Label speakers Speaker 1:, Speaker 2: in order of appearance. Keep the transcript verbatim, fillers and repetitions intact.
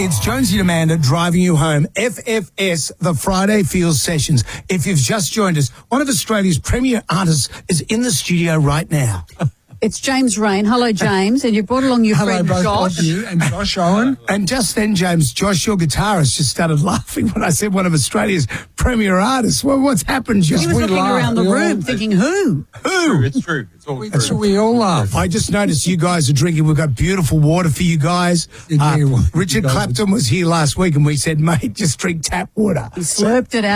Speaker 1: It's Jonesy and Amanda driving you home. F F S, the Friday Feels Sessions. If you've just joined us, one of Australia's premier artists is in the studio right now.
Speaker 2: It's James Rain. Hello, James. And you brought along your
Speaker 3: Hello,
Speaker 2: friend
Speaker 3: both
Speaker 2: Josh.
Speaker 3: of you and Josh Owen.
Speaker 1: And just then, James, Josh, your guitarist, just started laughing when I said one of Australia's premier artists. Well, what's happened, Josh?
Speaker 2: He was
Speaker 3: We
Speaker 2: looking
Speaker 3: laugh.
Speaker 2: around the
Speaker 3: We all-
Speaker 2: room thinking, who?
Speaker 1: Who?
Speaker 4: It's true. It's all
Speaker 3: That's
Speaker 4: true.
Speaker 3: what we all laugh.
Speaker 1: I just noticed you guys are drinking. We've got beautiful water for you guys.
Speaker 3: Yeah,
Speaker 1: Uh,
Speaker 3: yeah, well,
Speaker 1: Richard
Speaker 3: you guys-
Speaker 1: Clapton was here last week and we said, mate, just drink tap water.
Speaker 2: He slurped it out.